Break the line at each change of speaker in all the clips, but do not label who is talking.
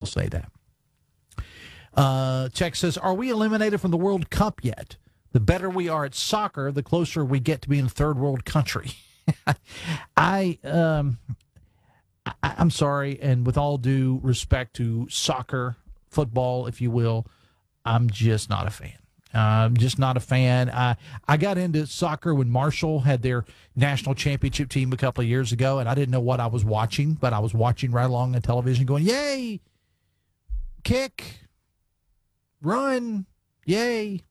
say that. Text says, are we eliminated from the World Cup yet? The better we are at soccer, the closer we get to being a third world country. I'm sorry, and with all due respect to soccer, football, if you will, I'm just not a fan. I'm just not a fan. I got into soccer when Marshall had their national championship team a couple of years ago, and I didn't know what I was watching, but I was watching right along the television going, yay, kick, run, yay.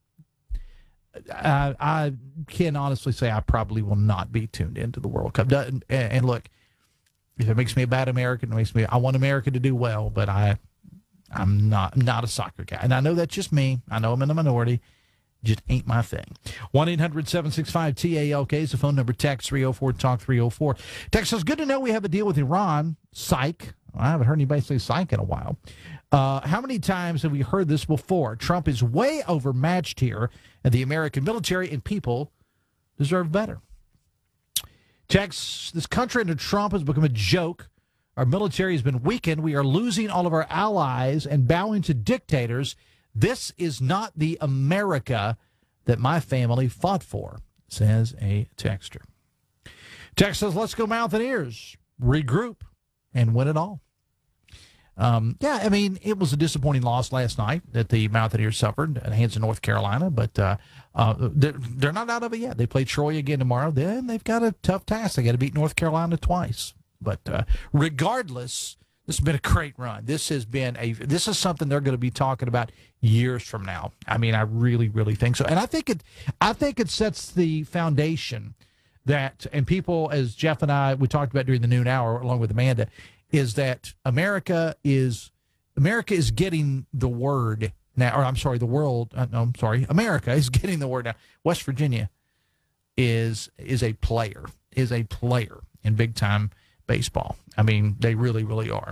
I can honestly say I probably will not be tuned into the World Cup. And look, if it makes me a bad American, I want America to do well, but I'm not a soccer guy. And I know that's just me. I know I'm in the minority. Just ain't my thing. 1-800-765-TALK is the phone number. Text 304-TALK-304. Text says, good to know we have a deal with Iran. Psych. Well, I haven't heard anybody say psych in a while. How many times have we heard this before? Trump is way overmatched here, and the American military and people deserve better. Text, this country under Trump has become a joke. Our military has been weakened. We are losing all of our allies and bowing to dictators. This is not the America that my family fought for, says a texter. Text says, let's go Mountaineers, regroup, and win it all. Yeah, I mean, it was a disappointing loss last night that the Mountaineers suffered at the hands of North Carolina, but they're not out of it yet. They play Troy again tomorrow. Then they've got a tough task. They got to beat North Carolina twice. But regardless, this has been a great run. This is something they're going to be talking about years from now. I mean, I really, really think so. And I think it sets the foundation that, and people, as Jeff and I, we talked about during the noon hour, along with Amanda, is that America is getting the word now, or I'm sorry, the world. America is getting the word now. West Virginia is a player in big time baseball. I mean, they really, really are.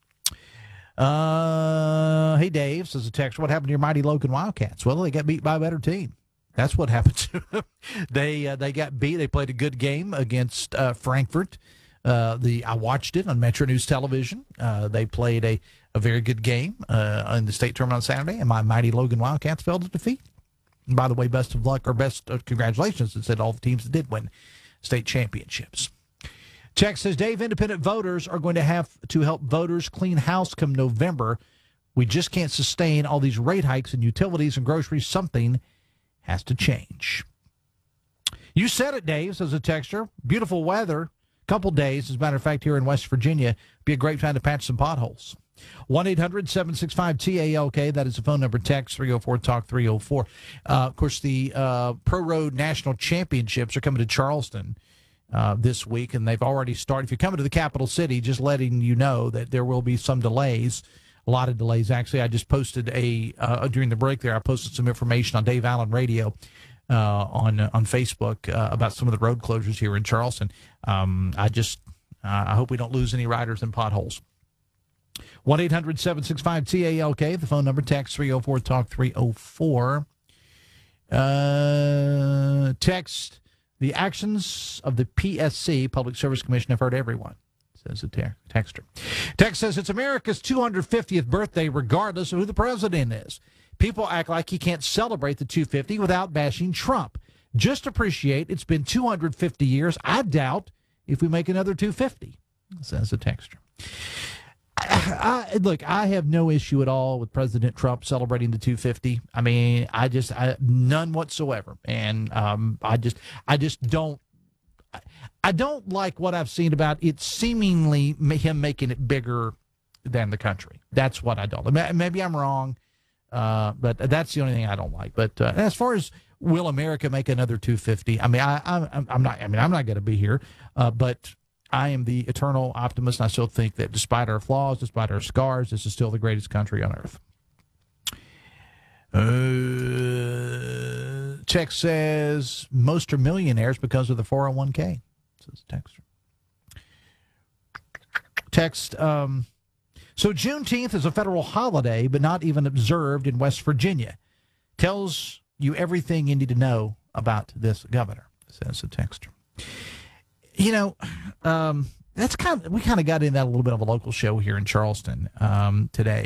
Hey, Dave, says a text, what happened to your mighty Logan Wildcats? Well, they got beat by a better team. That's what happened to them. They got beat. They played a good game against Frankfurt. I watched it on Metro News Television. They played a very good game in the state tournament on Saturday, and my mighty Logan Wildcats fell to defeat. And by the way, best of luck, or congratulations, it said all the teams that did win state championships. Check says, Dave, independent voters are going to have to help voters clean house come November. We just can't sustain all these rate hikes in utilities and groceries. Something has to change. You said it, Dave, says a texter. Beautiful weather. Couple days, as a matter of fact, here in West Virginia, be a great time to patch some potholes. 1-800-765-TALK, that is the phone number. Text 304-TALK-304. Of course, the Pro Road National Championships are coming to Charleston this week, and they've already started. If you're coming to the capital city, just letting you know that there will be some delays, a lot of delays, actually. I just posted during the break there, I posted some information on Dave Allen Radio on Facebook about some of the road closures here in Charleston. I hope we don't lose any riders in potholes. 1-800-765-TALK, the phone number. Text 304-TALK-304. Text, the actions of the PSC, Public Service Commission, have hurt everyone, says the texter. Text says, it's America's 250th birthday regardless of who the president is. People act like he can't celebrate the 250 without bashing Trump. Just appreciate it's been 250 years. I doubt if we make another 250, says the texter. Look, I have no issue at all with President Trump celebrating the 250. I mean, none whatsoever. And I don't like what I've seen about it seemingly him making it bigger than the country. That's what I don't. Maybe I'm wrong. But that's the only thing I don't like. But as far as will America make another 250? I mean, I'm not going to be here. But I am the eternal optimist, and I still think that despite our flaws, despite our scars, this is still the greatest country on earth. Check says most are millionaires because of the 401k. Says texter. Text. So Juneteenth is a federal holiday, but not even observed in West Virginia. Tells you everything you need to know about this governor, says the texter. You know, we kind of got in that a little bit of a local show here in Charleston today.